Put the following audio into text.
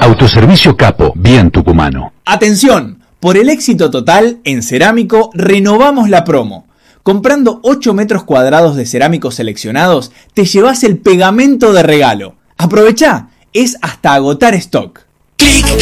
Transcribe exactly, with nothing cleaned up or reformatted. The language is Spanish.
Autoservicio Capo, bien tucumano. ¡Atención! Por el éxito total, en Cerámico renovamos la promo. Comprando ocho metros cuadrados de cerámicos seleccionados, te llevas el pegamento de regalo. ¡Aprovechá! Es hasta agotar stock. Clic,